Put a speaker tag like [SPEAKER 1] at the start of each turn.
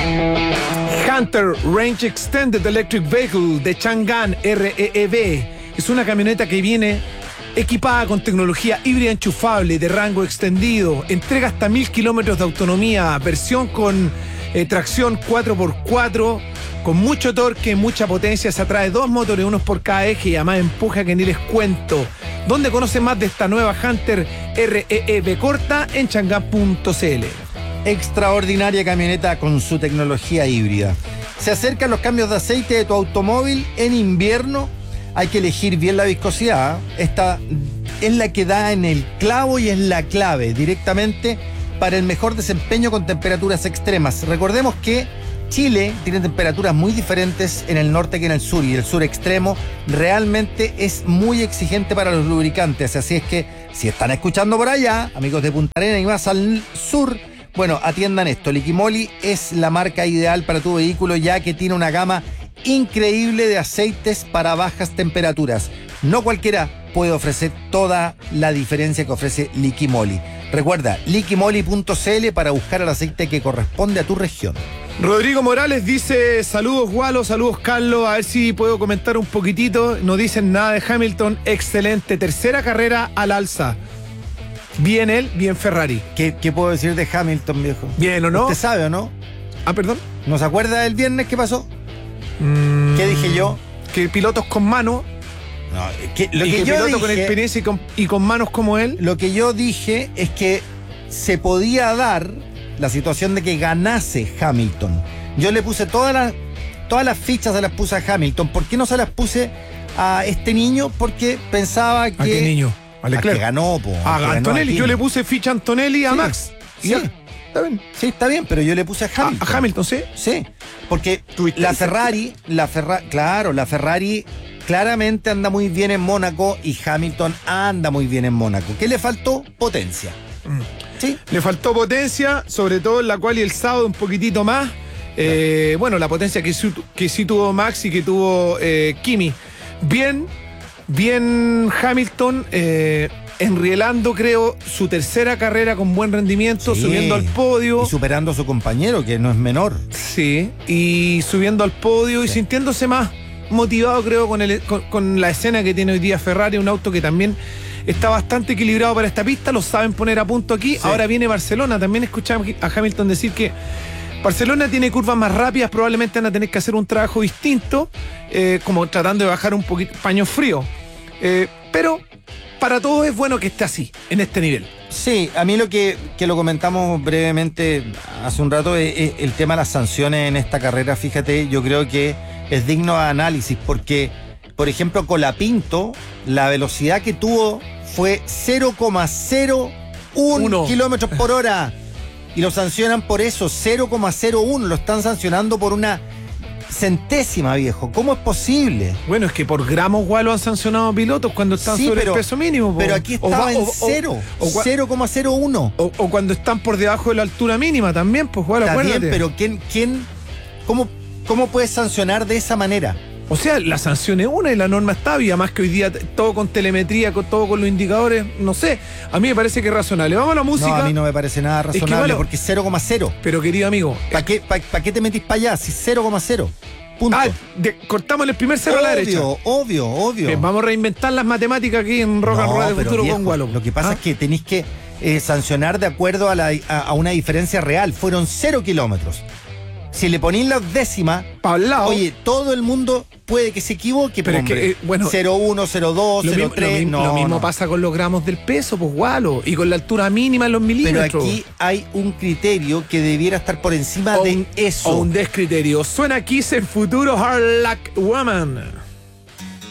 [SPEAKER 1] Hunter Range Extended Electric Vehicle de Chang'an REEV es una camioneta que viene equipada con tecnología híbrida enchufable de rango extendido, entrega hasta 1000 kilómetros de autonomía, versión con tracción 4x4, con mucho torque, mucha potencia, se atrae 2 motores, unos por cada eje y además empuja que ni les cuento. ¿Dónde conoce más de esta nueva Hunter REEV corta? En chang'an.cl.
[SPEAKER 2] Extraordinaria camioneta con su tecnología híbrida. Se acercan los cambios de aceite de tu automóvil en invierno. Hay que elegir bien la viscosidad. Esta es la que da en el clavo y es la clave directamente para el mejor desempeño con temperaturas extremas. Recordemos que Chile tiene temperaturas muy diferentes en el norte que en el sur, y el sur extremo realmente es muy exigente para los lubricantes. Así es que si están escuchando por allá, amigos de Punta Arenas y más al sur, bueno, atiendan esto. Liquimoli es la marca ideal para tu vehículo, ya que tiene una gama increíble de aceites para bajas temperaturas. No cualquiera puede ofrecer toda la diferencia que ofrece Liquimoli. Recuerda, liquimoli.cl para buscar el aceite que corresponde a tu región.
[SPEAKER 1] Rodrigo Morales dice: saludos Gualo, saludos Carlos, a ver si puedo comentar un poquitito. No dicen nada de Hamilton, excelente, tercera carrera al alza. Bien él, bien Ferrari.
[SPEAKER 2] ¿Qué puedo decir de Hamilton, viejo?
[SPEAKER 1] ¿Bien o no?
[SPEAKER 2] ¿Usted sabe o no?
[SPEAKER 1] Ah, perdón.
[SPEAKER 2] ¿No se acuerda del viernes que pasó? ¿Qué dije yo?
[SPEAKER 1] Que pilotos con mano.
[SPEAKER 2] No,
[SPEAKER 1] Lo que yo dije, con experiencia y con manos como él.
[SPEAKER 2] Lo que yo dije es que se podía dar la situación de que ganase Hamilton. Yo le puse todas las fichas, se las puse a Hamilton. ¿Por qué no se las puse a este niño? Porque pensaba que...
[SPEAKER 1] ¿A qué niño?
[SPEAKER 2] A que ganó, po.
[SPEAKER 1] A Antonelli. Yo le puse ficha a Antonelli a Max.
[SPEAKER 2] Sí. Está bien. Sí, está bien, pero yo le puse a Hamilton.
[SPEAKER 1] A Hamilton, ¿sí?
[SPEAKER 2] Sí, porque la Ferrari claramente anda muy bien en Mónaco y Hamilton anda muy bien en Mónaco. ¿Qué le faltó? Potencia. ¿Sí?
[SPEAKER 1] Le faltó potencia, sobre todo en la cual y el sábado un poquitito más. Bueno, la potencia que sí tuvo Max y que tuvo Kimi. Bien Hamilton, enrielando, creo, su tercera carrera con buen rendimiento, subiendo al podio.
[SPEAKER 2] Y superando a su compañero, que no es menor.
[SPEAKER 1] Sí, y subiendo al podio y sintiéndose más motivado, creo, con la escena que tiene hoy día Ferrari, un auto que también está bastante equilibrado para esta pista, lo saben poner a punto aquí. Sí. Ahora viene Barcelona, también escuchamos a Hamilton decir que Barcelona tiene curvas más rápidas, probablemente van a tener que hacer un trabajo distinto, como tratando de bajar un poquito paño frío. Pero para todos es bueno que esté así, en este nivel.
[SPEAKER 2] Sí, a mí lo que lo comentamos brevemente hace un rato es el tema de las sanciones en esta carrera. Fíjate, yo creo que es digno de análisis porque, por ejemplo, Colapinto, la velocidad que tuvo fue 0,01 kilómetros por hora. Y lo sancionan por eso, 0,01. Lo están sancionando por una centésima, viejo. ¿Cómo es posible?
[SPEAKER 1] Bueno, es que por gramos Gualo han sancionado a pilotos cuando están sobre el peso mínimo.
[SPEAKER 2] Pero aquí estaba en 0,01.
[SPEAKER 1] O cuando están por debajo de la altura mínima también, pues Gualo, acuérdate.
[SPEAKER 2] Está bien, pero ¿cómo puedes sancionar de esa manera?
[SPEAKER 1] O sea, la sanción es una y la norma está viva, más que hoy día todo con telemetría, todo con los indicadores, no sé. A mí me parece que es razonable. Vamos a la música.
[SPEAKER 2] No, a mí no me parece nada razonable, es que, porque es 0,0.
[SPEAKER 1] Pero querido amigo,
[SPEAKER 2] ¿para qué te metís para allá? Si es 0,0. Punto.
[SPEAKER 1] Cortamos el primer cero a la derecha.
[SPEAKER 2] Obvio.
[SPEAKER 1] Bien, vamos a reinventar las matemáticas aquí en Rock and Roll de Futuro con Gualo.
[SPEAKER 2] Lo que pasa es que tenéis que sancionar de acuerdo a una diferencia real. Fueron 0 kilómetros. Si le ponís la décima, oye, todo el mundo puede que se equivoque, pero es que, 0,1, 0,2, 0,3.
[SPEAKER 1] Lo mismo pasa con los gramos del peso, pues Gualo, y con la altura mínima en los milímetros.
[SPEAKER 2] Pero aquí hay un criterio que debiera estar por encima de eso.
[SPEAKER 1] O un descriterio. Suena Kiss en Futuro, Hard Luck Woman.